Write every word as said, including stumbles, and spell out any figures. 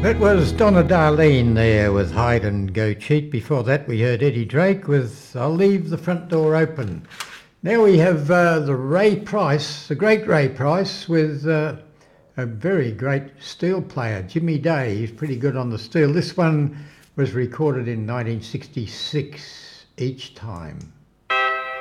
That was Donna Darlene there with Hide and Go Cheat. Before that we heard Eddie Drake with I'll Leave the Front Door Open. Now we have uh, the Ray Price, the great Ray Price, with uh, a very great steel player, Jimmy Day. He's pretty good on the steel. This one was recorded in nineteen sixty-six, Each Time.